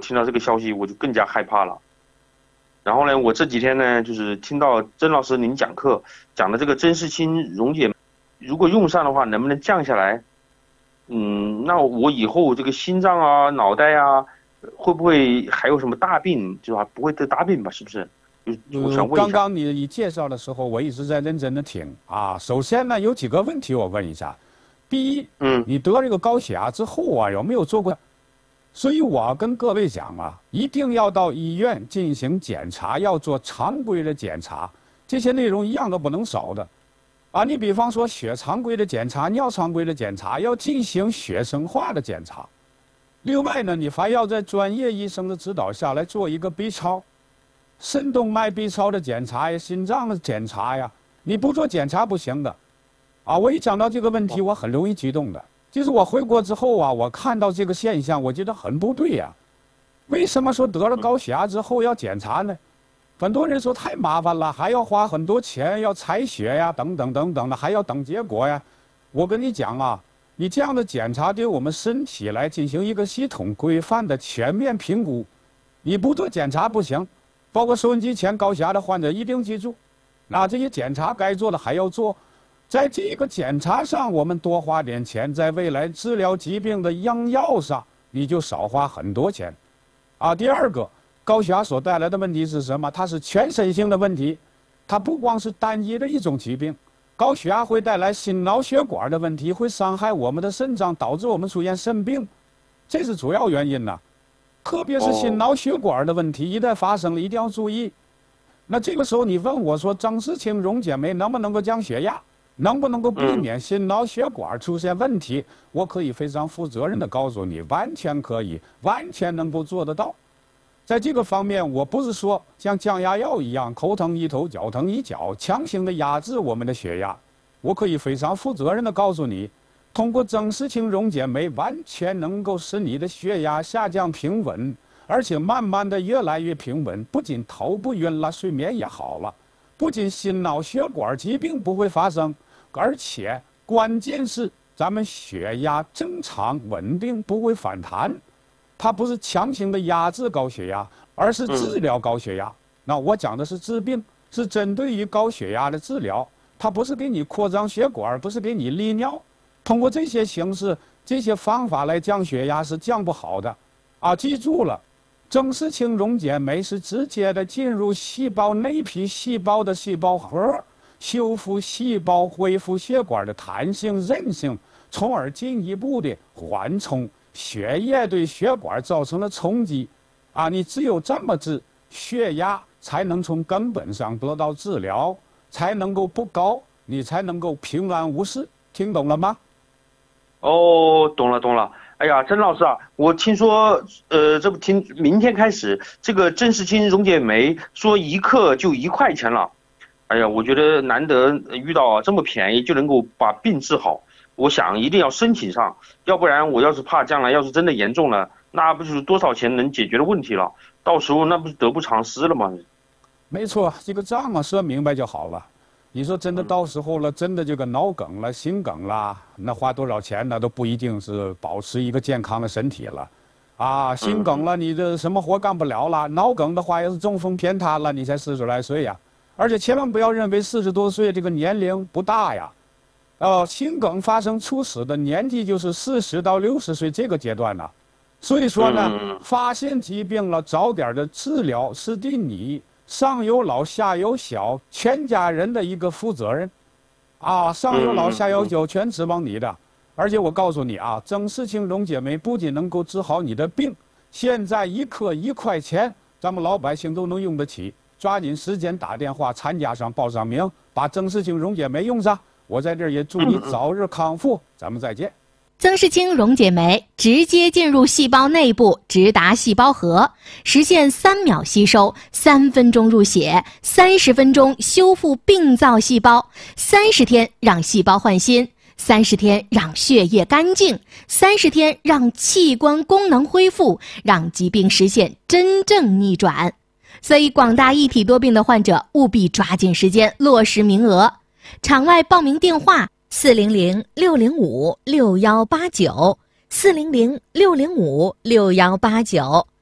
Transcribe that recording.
听到这个消息，我就更加害怕了。然后呢，我这几天呢，就是听到曾老师您讲课讲的这个珍视清溶解，如果用上的话，能不能降下来？那我以后这个心脏啊、脑袋啊，会不会还有什么大病？就不会得大病吧？是不是？我想问一下。 刚刚你介绍的时候，我一直在认真的听啊。首先呢，有几个问题我问一下。第一，你得这个高血压之后啊，有没有做过？所以我跟各位讲啊，一定要到医院进行检查，要做常规的检查，这些内容一样都不能少的。啊，你比方说血常规的检查、尿常规的检查，要进行血生化的检查。另外呢，你还要在专业医生的指导下来做一个 B 超、肾动脉 B 超的检查呀、心脏的检查呀，你不做检查不行的。啊，我一讲到这个问题，我很容易激动的。就是我回国之后啊，我看到这个现象，我觉得很不对呀。为什么说得了高血压之后要检查呢？很多人说太麻烦了，还要花很多钱，要采血呀，等等等等的，还要等结果呀。我跟你讲啊，你这样的检查对我们身体来进行一个系统规范的全面评估，你不做检查不行。包括收音机前高血压的患者一定记住，那这些检查该做的还要做。在这个检查上，我们多花点钱，在未来治疗疾病的用药上，你就少花很多钱。啊，第二个，高血压所带来的问题是什么？它是全身性的问题，它不光是单一的一种疾病。高血压会带来心脑血管的问题，会伤害我们的肾脏，导致我们出现肾病，这是主要原因呐。特别是心脑血管的问题，一旦发生了，一定要注意。那这个时候你问我说，曾氏清溶解酶能不能够降血压？能不能够避免心脑血管出现问题？我可以非常负责任地告诉你，完全可以，完全能够做得到。在这个方面，我不是说像降压药一样，头疼一头，脚疼一脚，强行地压制我们的血压。我可以非常负责任地告诉你，通过曾氏清溶解酶，完全能够使你的血压下降平稳，而且慢慢地越来越平稳。不仅头不晕了，睡眠也好了，不仅心脑血管疾病不会发生。而且关键是咱们血压正常稳定，不会反弹。它不是强行的压制高血压，而是治疗高血压。那我讲的是治病，是针对于高血压的治疗。它不是给你扩张血管，不是给你利尿。通过这些形式、这些方法来降血压是降不好的。啊，记住了，曾氏清溶解酶是直接的进入细胞内皮细胞的细胞核。修复细胞，恢复血管的弹性韧性，从而进一步的缓冲血液对血管造成的冲击。啊，你只有这么治，血压才能从根本上得到治疗，才能够不高，你才能够平安无事。听懂了吗？ 哦，懂了懂了。哎呀，曾老师啊，我听说，这不听明天开始，这个曾氏清溶解酶说1克就1块钱了。哎呀，我觉得难得遇到这么便宜就能够把病治好，我想一定要申请上，要不然我要是怕将来要是真的严重了，那不就是多少钱能解决的问题了？到时候那不是得不偿失了吗？ 没错，这个账啊说明白就好了。你说真的到时候了，真的这个脑梗了、心梗了，那花多少钱呢？都不一定是保持一个健康的身体了。啊，心梗了，你这什么活干不了了；脑梗的话，要是中风偏瘫了，你才40来岁呀。而且千万不要认为40多岁这个年龄不大呀，心梗发生猝死的年纪就是40到60岁这个阶段呢。所以说呢，发现疾病了，早点的治疗是对你上有老下有小全家人的一个负责任，啊，上有老下有小全指望你的。而且我告诉你啊，曾氏清溶解酶不仅能够治好你的病，现在1克1块钱，咱们老百姓都能用得起。抓紧时间打电话参加上，报上名，把曾氏清溶解酶用上。我在这儿也祝你早日康复，咱们再见。 曾氏清溶解酶直接进入细胞内部，直达细胞核，实现3秒吸收、3分钟入血、30分钟修复病灶细胞，30天让细胞换新，30天让血液干净，30天让器官功能恢复，让疾病实现真正逆转。所以广大一体多病的患者务必抓紧时间落实名额。场外报名电话400-605-6189，400-605-6189。